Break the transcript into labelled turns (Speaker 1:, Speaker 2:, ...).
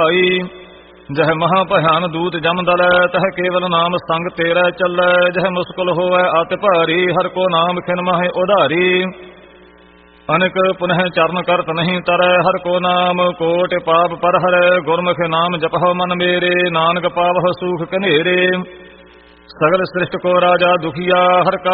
Speaker 1: जह महा भयान दूत जम दलै तह केवल नाम संग तेरा चलै जह मुस्कुल होवै अति भारी हर को नाम खिन मह उधारी अनिक पुनः चरण करत नहीं तरੈ हर को नाम कोट पाप पर हरै गुरमुख नाम जपह मन मेरे नानक पावह सुख कनेरे सगल सृष्ट को राजा दुखिया हर का